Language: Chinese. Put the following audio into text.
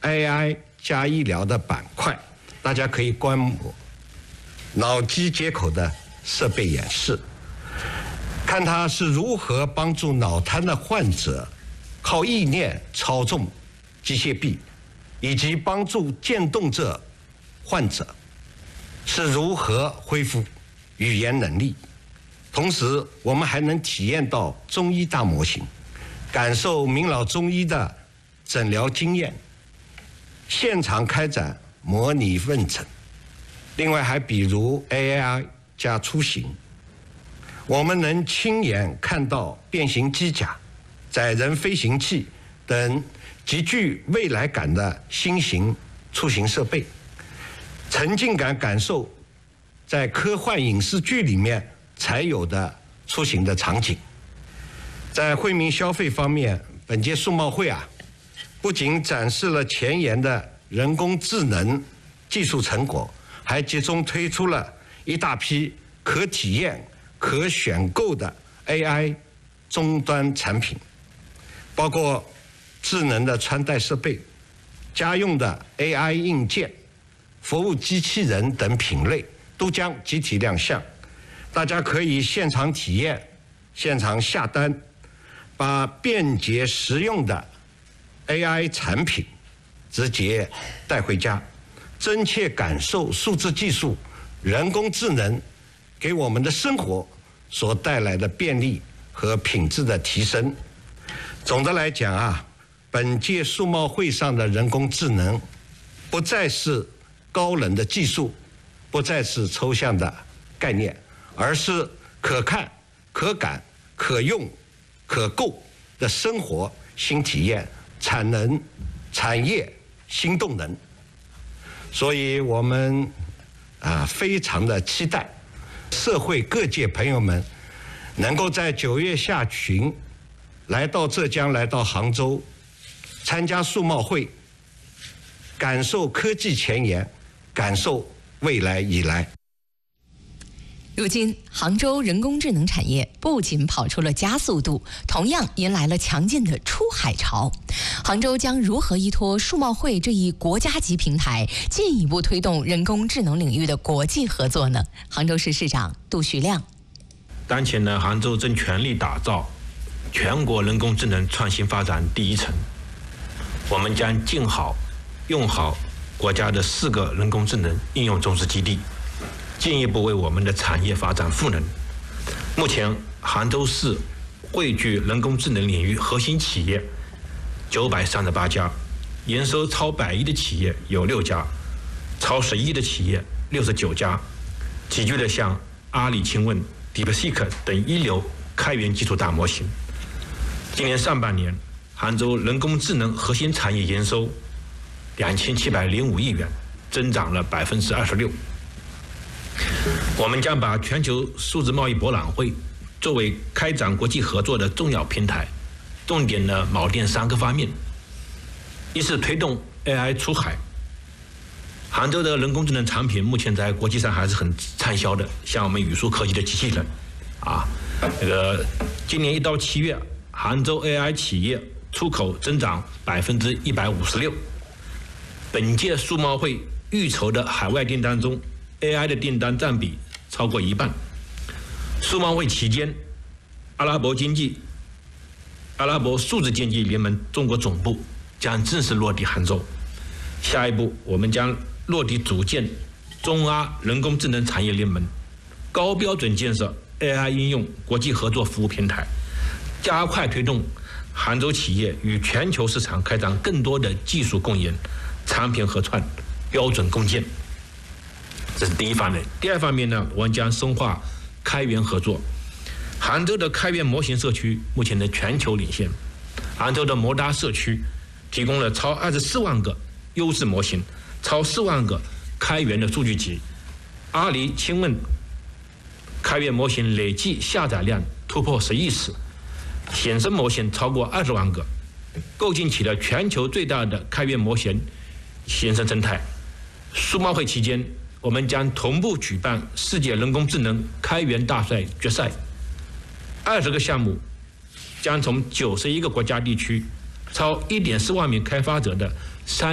AI 加医疗的板块，大家可以观摩脑机接口的设备演示，看它是如何帮助脑瘫的患者靠意念操纵机械臂，以及帮助渐冻症患者是如何恢复语言能力。同时，我们还能体验到中医大模型，感受名老中医的诊疗经验，现场开展模拟问诊。另外还比如 AI 加出行，我们能亲眼看到变形机甲、载人飞行器等极具未来感的新型出行设备，沉浸感感受在科幻影视剧里面才有的出行的场景。在惠民消费方面，本届数贸会不仅展示了前沿的人工智能技术成果，还集中推出了一大批可体验、可选购的 AI 终端产品，包括智能的穿戴设备、家用的 AI 硬件、服务机器人等品类都将集体亮相。大家可以现场体验、现场下单，把便捷实用的 AI 产品直接带回家，真切感受数字技术、人工智能给我们的生活所带来的便利和品质的提升。总的来讲本届数贸会上的人工智能不再是高冷的技术，不再是抽象的概念，而是可看、可感、可用、可购的生活新体验、产能、产业新动能。所以我们非常的期待社会各界朋友们能够在9月下旬来到浙江、来到杭州参加数贸会，感受科技前沿，感受未来以来。 如今，杭州人工智能产业不仅跑出了加速度，同样迎来了强劲的出海潮。杭州将如何依托数贸会这一国家级平台，进一步推动人工智能领域的国际合作呢？杭州市市长杜徐亮： 当前呢，杭州正全力打造全国人工智能创新发展第一城。我们将建好、用好国家的4个人工智能应用种子基地，进一步为我们的产业发展赋能。目前，杭州市汇聚人工智能领域核心企业938家，营收超100亿的企业有6家，超10亿的企业69家，集聚了像阿里清问、DeepSeek 等一流开源技术大模型。今年上半年，杭州人工智能核心产业营收2705亿元，增长了26%。我们将把全球数字贸易博览会作为开展国际合作的重要平台，重点呢铆定3个方面：一是推动 AI 出海。杭州的人工智能产品目前在国际上还是很畅销的，像我们语数科技的机器人今年1到7月，杭州 AI 企业出口增长156%。本届数贸会预筹的海外订单中，AI 的订单占比超过1半。数贸会期间，阿拉伯数字经济联盟中国总部将正式落地杭州。下一步，我们将落地组建中阿人工智能产业联盟，高标准建设 AI 应用国际合作服务平台，加快推动杭州企业与全球市场开展更多的技术共研、产品合创、标准共建。这是第一方面。第二方面呢，我们将深化开源合作。杭州的开源模型社区目前的全球领先，杭州的摩搭社区提供了超24万个优质模型，超4万个开源的数据集。阿里清问开源模型累计下载量突破10亿次，衍生模型超过20万个，构建起了全球最大的开源模型衍生生态。数贸会期间，我们将同步举办世界人工智能开源大赛决赛，20个项目将从91个国家地区超1.4万名开发者的